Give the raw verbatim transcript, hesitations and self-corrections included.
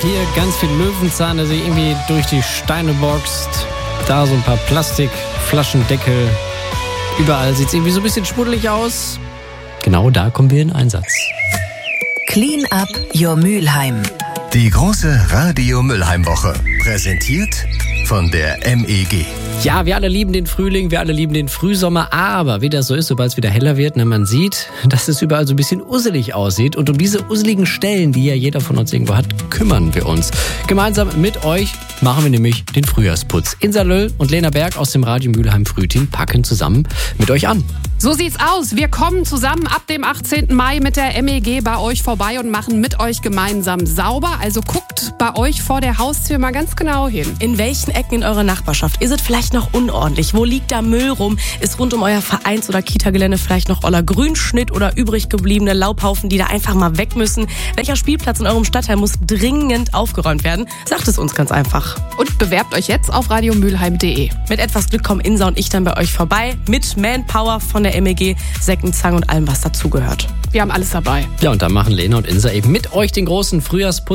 Hier ganz viel Löwenzahn, der sich irgendwie durch die Steine boxt. Da so ein paar Plastikflaschendeckel. Überall sieht es irgendwie so ein bisschen schmuddelig aus. Genau da kommen wir in Einsatz. Clean up your Mülheim. Die große Radio-Mülheim-Woche. Präsentiert von der M E G. Ja, wir alle lieben den Frühling, wir alle lieben den Frühsommer, aber wie das so ist, sobald es wieder heller wird, ne, man sieht, dass es überall so ein bisschen usselig aussieht. Und um diese usseligen Stellen, die ja jeder von uns irgendwo hat, kümmern wir uns. Gemeinsam mit euch machen wir nämlich den Frühjahrsputz. Insa Löll und Lena Berg aus dem Radio Mülheim Frühteam packen zusammen mit euch an. So sieht's aus. Wir kommen zusammen ab dem achtzehnten Mai mit der M E G bei euch vorbei und machen mit euch gemeinsam sauber. Also guckt bei euch vor der Haustür mal ganz genau hin. In welchen Ecken in eurer Nachbarschaft ist es vielleicht noch unordentlich? Wo liegt da Müll rum? Ist rund um euer Vereins- oder Kita-Gelände vielleicht noch oller Grünschnitt oder übrig gebliebene Laubhaufen, die da einfach mal weg müssen? Welcher Spielplatz in eurem Stadtteil muss dringend aufgeräumt werden? Sagt es uns ganz einfach. Und bewerbt euch jetzt auf radiomülheim punkt de. Mit etwas Glück kommen Insa und ich dann bei euch vorbei mit Manpower von der M E G, Säcken, Zangen und allem, was dazugehört. Wir haben alles dabei. Ja, und dann machen Lena und Insa eben mit euch den großen Frühjahrsputz.